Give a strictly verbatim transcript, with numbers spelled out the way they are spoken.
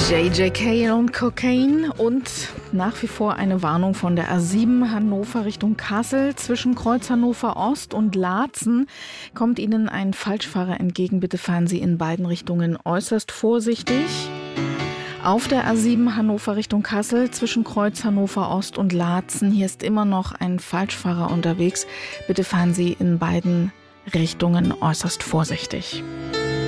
J J Cale und Cocaine und nach wie vor eine Warnung von der A sieben Hannover Richtung Kassel. Zwischen Kreuz Hannover Ost und Laatzen kommt Ihnen ein Falschfahrer entgegen. Bitte fahren Sie in beiden Richtungen äußerst vorsichtig. Auf der A sieben Hannover Richtung Kassel zwischen Kreuz Hannover Ost und Laatzen. Hier ist immer noch ein Falschfahrer unterwegs. Bitte fahren Sie in beiden Richtungen äußerst vorsichtig.